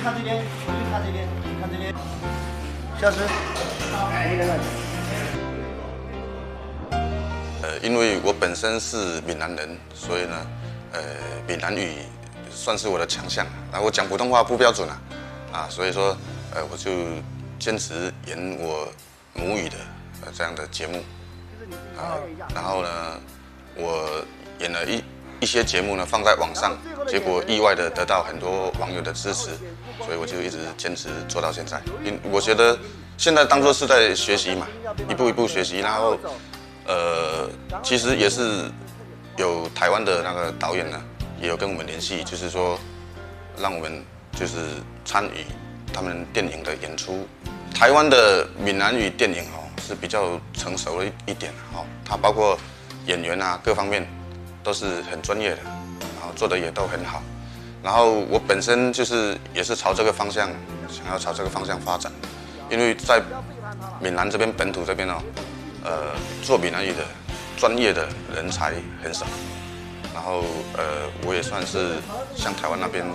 看这边，回去看这边，看这边。消失。 因为我本身是闽南人，所以呢，闽南语算是我的强项。然后我讲普通话不标准所以说，我就坚持演我母语的这样的节目。然后呢，我演了一些节目呢放在网上，结果意外的得到很多网友的支持，所以我就一直坚持做到现在。我觉得现在当作是在学习嘛，一步一步学习，然后其实也是有台湾的那个导演呢，也有跟我们联系，就是说让我们就是参与他们电影的演出。台湾的闽南语电影是比较成熟了一点它包括演员各方面都是很专业的，然后做的也都很好。然后我本身也是朝这个方向，想要朝这个方向发展，因为在闽南这边本土这边做闽南语的专业的人才很少。然后我也算是向台湾那边